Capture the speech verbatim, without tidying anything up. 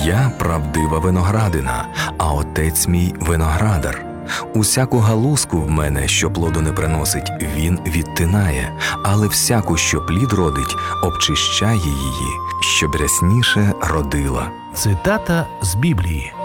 Я правдива виноградина, а отець мій виноградар. Усяку галузку в мене, що плоду не приносить, він відтинає, але всяку, що плід родить, обчищає її, щоб рясніше родила. Цитата з Біблії.